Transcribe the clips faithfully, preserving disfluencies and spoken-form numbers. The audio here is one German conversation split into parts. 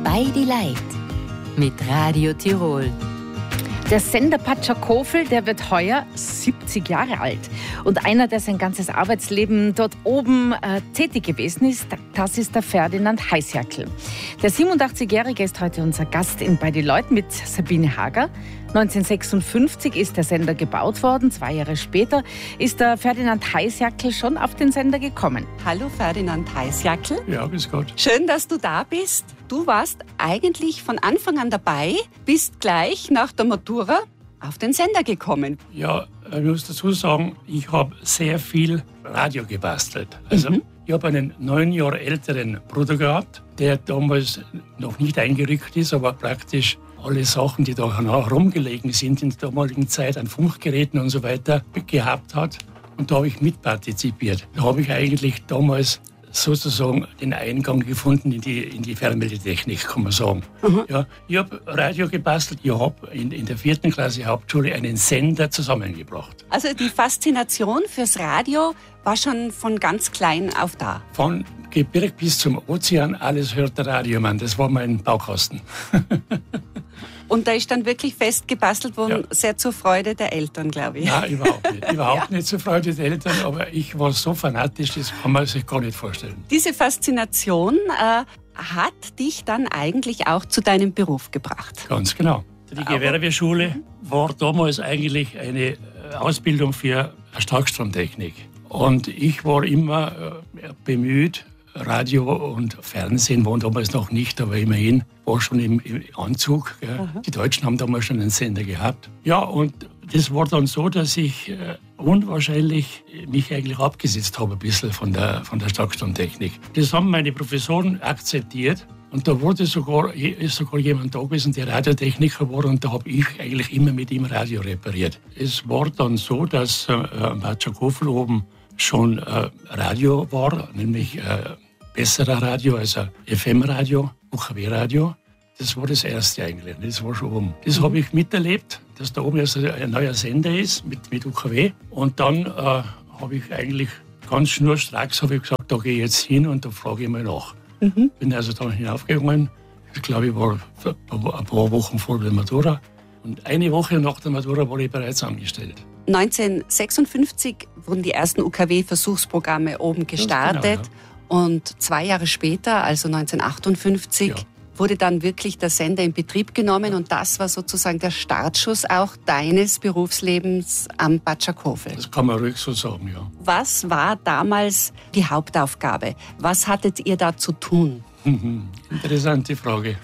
Bei die Leid mit Radio Tirol. Der Sender Patschakofel, der wird heuer siebzig Jahre alt. Und einer, der sein ganzes Arbeitsleben dort oben äh, tätig gewesen ist, das ist der Ferdinand Heisjackl. Der siebenundachtzigjährige ist heute unser Gast in Bei die Leut mit Sabine Hager. neunzehnhundertsechsundfünfzig ist der Sender gebaut worden. Zwei Jahre später ist der Ferdinand Heisjackl schon auf den Sender gekommen. Hallo Ferdinand Heisjackl. Ja, bis Gott. Schön, dass du da bist. Du warst eigentlich von Anfang an dabei, bist gleich nach der Matura auf den Sender gekommen. Ja, ich muss dazu sagen, ich habe sehr viel Radio gebastelt. Also mhm. ich habe einen neun Jahre älteren Bruder gehabt, der damals noch nicht eingerückt ist, aber praktisch alle Sachen, die da herumgelegen sind in der damaligen Zeit an Funkgeräten und so weiter gehabt hat. Und da habe ich mitpartizipiert. Da habe ich eigentlich damals sozusagen den Eingang gefunden in die, in die Fernmeldetechnik, kann man sagen. Mhm. Ja, ich habe Radio gebastelt. Ich habe in, in der vierten Klasse Hauptschule einen Sender zusammengebracht. Also die Faszination fürs Radio war schon von ganz klein auf da? Von Gebirg bis zum Ozean, alles hört der Radiomann. Das war mein Baukasten. Und da ist dann wirklich fest gebastelt worden, ja. Sehr zur Freude der Eltern, glaube ich. Nein, überhaupt nicht. Überhaupt ja. nicht zur Freude der Eltern, aber ich war so fanatisch, das kann man sich gar nicht vorstellen. Diese Faszination äh, hat dich dann eigentlich auch zu deinem Beruf gebracht. Ganz genau. Die Gewerbeschule war damals eigentlich eine Ausbildung für Starkstromtechnik. Und ich war immer äh, bemüht, Radio und Fernsehen waren damals noch nicht, aber immerhin war schon im, im Anzug. Gell. Die Deutschen haben damals schon einen Sender gehabt. Ja, und das war dann so, dass ich äh, unwahrscheinlich mich eigentlich abgesetzt habe ein bisschen von der, von der Starkstromtechnik. Das haben meine Professoren akzeptiert. Und da wurde sogar, ist sogar jemand da gewesen, der Radiotechniker war, und da habe ich eigentlich immer mit ihm Radio repariert. Es war dann so, dass äh, am Patschakofel oben schon äh, Radio war, nämlich äh, besserer Radio, also F M-Radio, U K W-Radio. Das war das erste eigentlich, das war schon oben. Das mhm. habe ich miterlebt, dass da oben also ein neuer Sender ist mit, mit U K W. Und dann äh, habe ich eigentlich ganz schnurstracks habe ich gesagt, da gehe ich jetzt hin und da frage ich mal nach. Mhm. Bin also dann hinaufgegangen, ich glaube, ich war ein paar Wochen vor der Matura. Und eine Woche nach der Matura war ich bereits angestellt. neunzehnhundertsechsundfünfzig wurden die ersten U K W-Versuchsprogramme oben gestartet. Genau, ja. Und zwei Jahre später, also neunzehnhundertachtundfünfzig, ja. wurde dann wirklich der Sender in Betrieb genommen. Und das war sozusagen der Startschuss auch deines Berufslebens am Patschakofel. Das kann man ruhig so sagen, ja. Was war damals die Hauptaufgabe? Was hattet ihr da zu tun? Interessante Frage.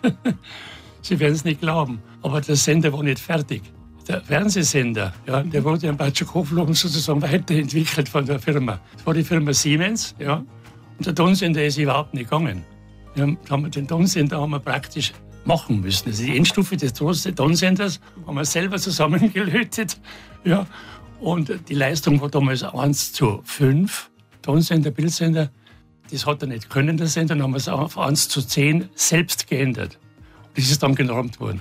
Sie werden es nicht glauben, aber der Sender war nicht fertig. Der Fernsehsender, ja, der wurde am Patschakofel sozusagen weiterentwickelt von der Firma. Das war die Firma Siemens, ja. Und der Tonsender ist überhaupt nicht gegangen. Wir haben, den Tonsender haben wir praktisch machen müssen. Also die Endstufe des Tonsenders haben wir selber zusammengelötet. Ja. Und die Leistung war damals eins zu fünf. Tonsender, Bildsender. Das hat er nicht können, der Sender. Dann haben wir es auf eins zu zehn selbst geändert. Und das ist dann genormt worden.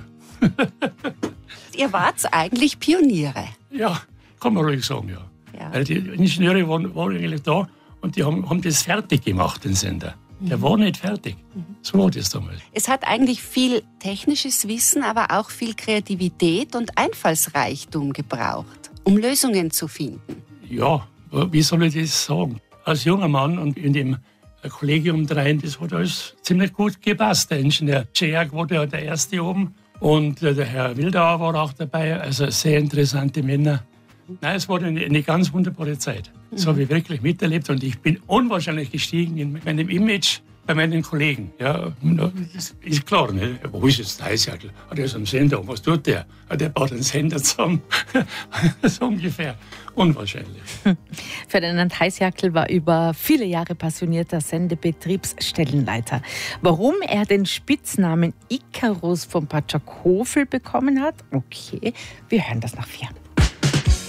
Ihr wart eigentlich Pioniere. Ja, kann man ruhig sagen, ja. ja. Weil die Ingenieure waren, waren eigentlich da und die haben, haben das fertig gemacht, den Sender. Der war nicht fertig. So war das damals. Es hat eigentlich viel technisches Wissen, aber auch viel Kreativität und Einfallsreichtum gebraucht, um Lösungen zu finden. Ja, wie soll ich das sagen? Als junger Mann und in dem Kollegium drein, das hat alles ziemlich gut gepasst. Der Ingenieur Czerk war der, der Erste oben und der Herr Wildauer war auch dabei. Also sehr interessante Männer. Nein, es war eine, eine ganz wunderbare Zeit. Das mhm. habe ich wirklich miterlebt und ich bin unwahrscheinlich gestiegen in meinem Image bei meinen Kollegen. Ja, das ist klar, ne? Wo ist jetzt der Heisjackl? Der ist am Sender. Was tut der? Der baut einen Sender zusammen. So ungefähr. Unwahrscheinlich. Ferdinand Heisjackl war über viele Jahre passionierter Sendebetriebsstellenleiter. Warum er den Spitznamen Ikarus vom Patschakofel bekommen hat? Okay, wir hören das nach vier.